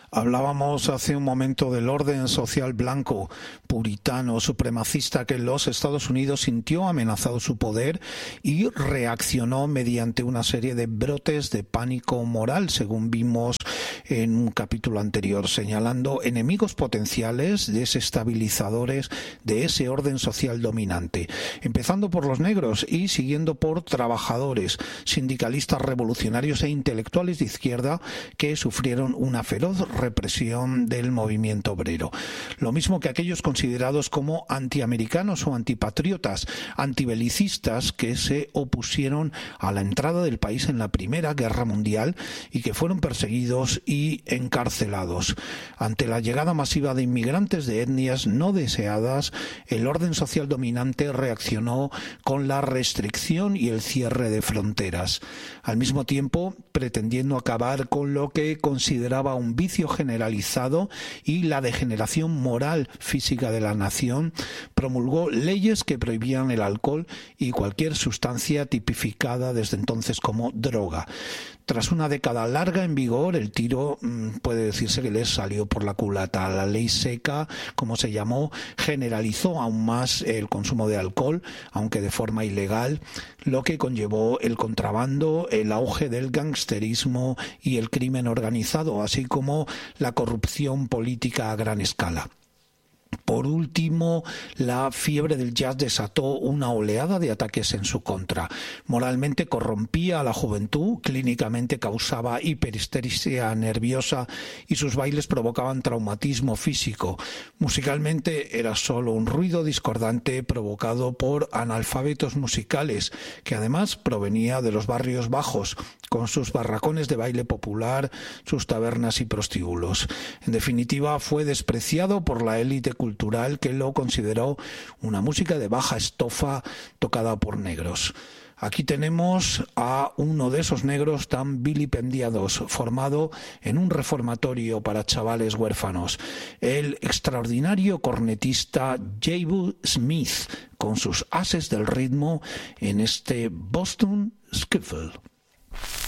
Hablábamos hace un momento del orden social blanco, puritano, supremacista que en los Estados Unidos sintió amenazado su poder y reaccionó mediante una serie de brotes de pánico moral, según vimos en un capítulo anterior, señalando enemigos potenciales desestabilizadores de ese orden social dominante, empezando por los negros y siguiendo por trabajadores, sindicalistas revolucionarios e intelectuales de izquierda que sufrieron una feroz represión del movimiento obrero. Lo mismo que aquellos considerados como antiamericanos o antipatriotas, antibelicistas que se opusieron a la entrada del país en la Primera Guerra Mundial y que fueron perseguidos y encarcelados. Ante la llegada masiva de inmigrantes de etnias no deseadas, el orden social dominante reaccionó con la restricción y el cierre de fronteras. Al mismo tiempo, pretendiendo acabar con lo que consideraba un vicio generalizado y la degeneración moral física de la nación, promulgó leyes que prohibían el alcohol y cualquier sustancia tipificada desde entonces como droga. Tras una década larga en vigor, el tiro puede decirse que les salió por la culata. La ley seca, como se llamó, generalizó aún más el consumo de alcohol, aunque de forma ilegal, lo que conllevó el contrabando, el auge del gangsterismo y el crimen organizado, así como la corrupción política a gran escala. Por último, la fiebre del jazz desató una oleada de ataques en su contra. Moralmente corrompía a la juventud, clínicamente causaba hiperestesia nerviosa y sus bailes provocaban traumatismo físico. Musicalmente era solo un ruido discordante provocado por analfabetos musicales, que además provenía de los barrios bajos, con sus barracones de baile popular, sus tabernas y prostíbulos. En definitiva, fue despreciado por la élite cultural que lo consideró una música de baja estofa tocada por negros. Aquí tenemos a uno de esos negros tan vilipendiados, formado en un reformatorio para chavales huérfanos, el extraordinario cornetista J.B. Smith, con sus ases del ritmo en este Boston Skiffle.